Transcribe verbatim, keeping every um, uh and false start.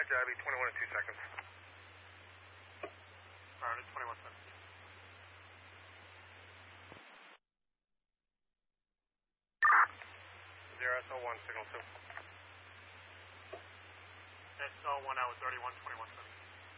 Roger, Abby, twenty-one and two seconds. Alright, twenty-one seconds. Zero S L one, signal two. S L one, I was thirty-one, twenty-one seconds.